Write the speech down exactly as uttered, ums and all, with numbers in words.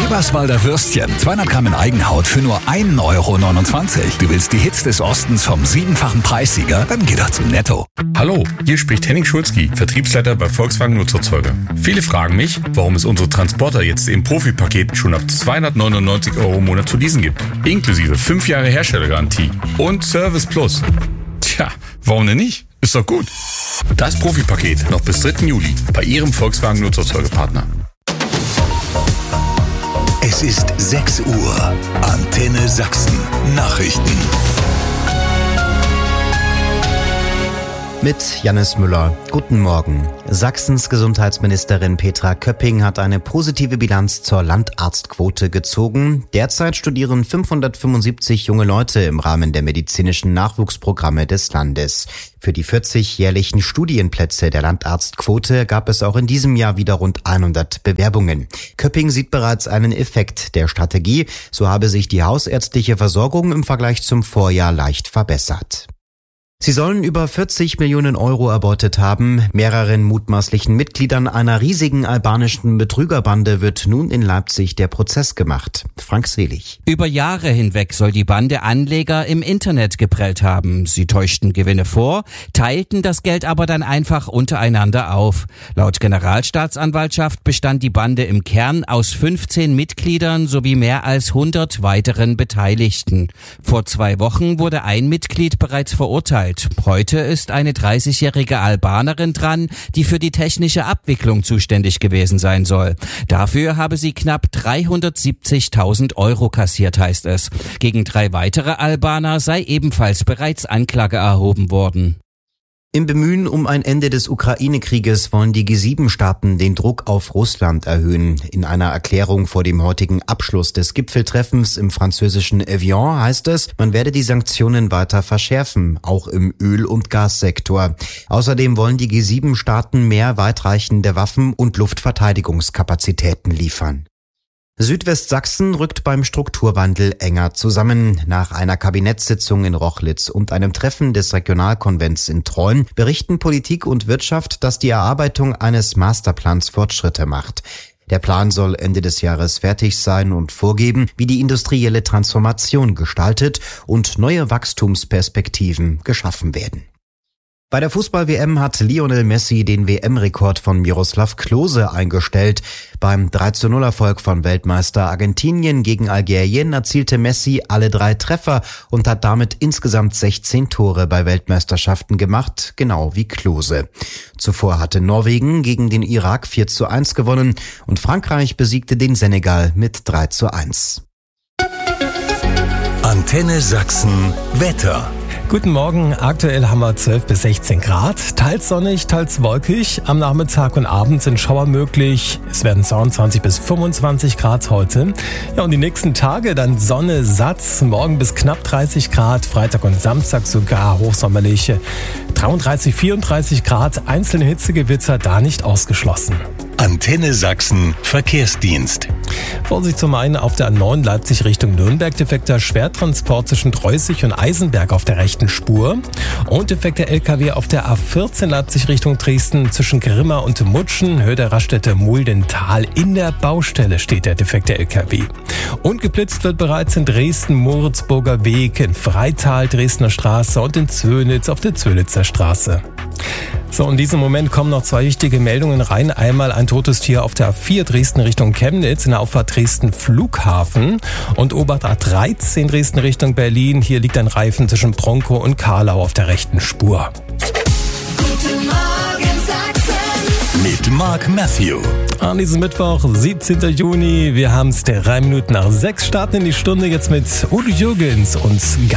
Eberswalder Würstchen, zweihundert Gramm in Eigenhaut für nur ein Euro neunundzwanzig. Du willst die Hits des Ostens vom siebenfachen Preissieger? Dann geh doch zu Netto. Hallo, hier spricht Henning Schulzki, Vertriebsleiter bei Volkswagen Nutzerzeuger. Viele fragen mich, warum es unsere Transporter jetzt im Profipaket schon ab zweihundertneunundneunzig Euro im Monat zu leasen gibt. Inklusive fünf Jahre Herstellergarantie und Service Plus. Tja, warum denn nicht? Ist doch gut. Das Profipaket noch bis dritten Juli bei Ihrem Volkswagen Nutzerzeugerpartner. Es ist sechs Uhr. Antenne Sachsen. Nachrichten. Mit Jannis Müller. Guten Morgen. Sachsens Gesundheitsministerin Petra Köpping hat eine positive Bilanz zur Landarztquote gezogen. Derzeit studieren fünfhundertfünfundsiebzig junge Leute im Rahmen der medizinischen Nachwuchsprogramme des Landes. Für die vierzig jährlichen Studienplätze der Landarztquote gab es auch in diesem Jahr wieder rund hundert Bewerbungen. Köpping sieht bereits einen Effekt der Strategie. So habe sich die hausärztliche Versorgung im Vergleich zum Vorjahr leicht verbessert. Sie sollen über vierzig Millionen Euro erbeutet haben. Mehreren mutmaßlichen Mitgliedern einer riesigen albanischen Betrügerbande wird nun in Leipzig der Prozess gemacht. Frank Selig. Über Jahre hinweg soll die Bande Anleger im Internet geprellt haben. Sie täuschten Gewinne vor, teilten das Geld aber dann einfach untereinander auf. Laut Generalstaatsanwaltschaft bestand die Bande im Kern aus fünfzehn Mitgliedern sowie mehr als hundert weiteren Beteiligten. Vor zwei Wochen wurde ein Mitglied bereits verurteilt. Heute ist eine dreißigjährige Albanerin dran, die für die technische Abwicklung zuständig gewesen sein soll. Dafür habe sie knapp dreihundertsiebzigtausend Euro kassiert, heißt es. Gegen drei weitere Albaner sei ebenfalls bereits Anklage erhoben worden. Im Bemühen um ein Ende des Ukraine-Krieges wollen die G sieben Staaten den Druck auf Russland erhöhen. In einer Erklärung vor dem heutigen Abschluss des Gipfeltreffens im französischen Evian heißt es, man werde die Sanktionen weiter verschärfen, auch im Öl- und Gassektor. Außerdem wollen die G sieben Staaten mehr weitreichende Waffen und Luftverteidigungskapazitäten liefern. Südwestsachsen rückt beim Strukturwandel enger zusammen. Nach einer Kabinettssitzung in Rochlitz und einem Treffen des Regionalkonvents in Treuen berichten Politik und Wirtschaft, dass die Erarbeitung eines Masterplans Fortschritte macht. Der Plan soll Ende des Jahres fertig sein und vorgeben, wie die industrielle Transformation gestaltet und neue Wachstumsperspektiven geschaffen werden. Bei der Fußball-W M hat Lionel Messi den W M-Rekord von Miroslav Klose eingestellt. Beim drei zu null Erfolg von Weltmeister Argentinien gegen Algerien erzielte Messi alle drei Treffer und hat damit insgesamt sechzehn Tore bei Weltmeisterschaften gemacht, genau wie Klose. Zuvor hatte Norwegen gegen den Irak vier zu eins gewonnen und Frankreich besiegte den Senegal mit drei zu eins. Antenne Sachsen Wetter. Guten Morgen, aktuell haben wir zwölf bis sechzehn Grad, teils sonnig, teils wolkig. Am Nachmittag und Abend sind Schauer möglich. Es werden zweiundzwanzig bis fünfundzwanzig Grad heute. Ja, und die nächsten Tage dann Sonne, Satz, morgen bis knapp dreißig Grad, Freitag und Samstag sogar hochsommerliche dreiunddreißig, vierunddreißig Grad, einzelne Hitzegewitter da nicht ausgeschlossen. Antenne Sachsen Verkehrsdienst. Vorsicht zum einen auf der A neun Leipzig Richtung Nürnberg, defekter Schwertransport zwischen Dreußig und Eisenberg auf der rechten Spur und defekter L K W auf der A vierzehn Leipzig Richtung Dresden zwischen Grimma und Mutschen, Höhe der Raststätte Muldental. In der Baustelle steht der defekte L K W. Und geblitzt wird bereits in Dresden Moritzburger Weg, in Freital Dresdner Straße und in Zöhnitz auf der Zöhnitzer Straße. So, in diesem Moment kommen noch zwei wichtige Meldungen rein. Einmal ein totes Tier auf der A vier Dresden Richtung Chemnitz in der Auffahrt Dresden Flughafen und Obacht A dreizehn Dresden Richtung Berlin. Hier liegt ein Reifen zwischen Bronkow und Karlau auf der rechten Spur. Guten Morgen Sachsen mit Mark Matthew. An diesem Mittwoch, siebzehnten Juni, wir haben es drei Minuten nach sechs, starten in die Stunde jetzt mit Udo Jürgens und